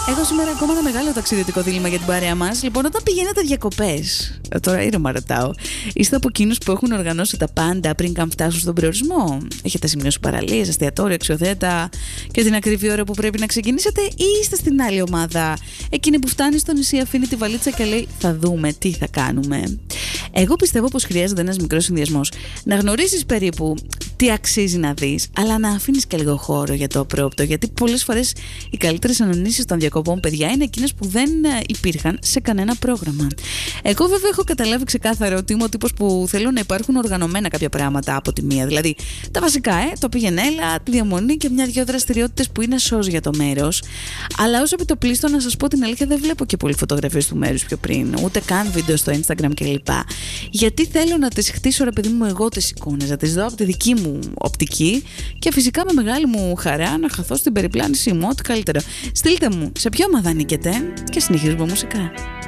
Έχω σήμερα ακόμα ένα μεγάλο ταξιδιωτικό δίλημμα για την παρέα μας. Λοιπόν, όταν πηγαίνετε διακοπές, τώρα ήρεμα ρωτάω, είστε από εκείνους που έχουν οργανώσει τα πάντα πριν καν φτάσουν στον προορισμό? Έχετε σημειώσει παραλίες, εστιατόρια, αξιοθέατα και την ακριβή ώρα που πρέπει να ξεκινήσετε, ή είστε στην άλλη ομάδα, εκείνη που φτάνει στο νησί, αφήνει τη βαλίτσα και λέει θα δούμε τι θα κάνουμε? Εγώ πιστεύω πως χρειάζεται ένας μικρός συνδυασμός. Να γνωρίσεις περίπου τι αξίζει να δεις, αλλά να αφήνεις και λίγο χώρο για το απρόοπτο. Γιατί πολλές φορές οι καλύτερες αναμνήσεις των διακοπών, παιδιά, είναι εκείνες που δεν υπήρχαν σε κανένα πρόγραμμα. Εγώ, βέβαια, έχω καταλάβει ξεκάθαρα ότι είμαι ο τύπος που θέλω να υπάρχουν οργανωμένα κάποια πράγματα από τη μία. Δηλαδή, τα βασικά, το πήγαινε έλα, τη διαμονή και μια-δυο δραστηριότητες που είναι σώζ για το μέρος. Αλλά ως επιτοπλίστων, να σας πω την αλήθεια, δεν βλέπω και πολλές φωτογραφίες του μέρους πιο πριν, ούτε καν βίντεο στο Instagram κλπ. Γιατί θέλω να τις χτίσω, ρε παιδί μου, εγώ τις εικόνες, να τις δω από τη δική μου οπτική και φυσικά με μεγάλη μου χαρά να χαθώ στην περιπλάνησή μου, ό,τι καλύτερο. Στείλτε μου σε ποια ομάδα ανήκετε και συνεχίζουμε μουσικά.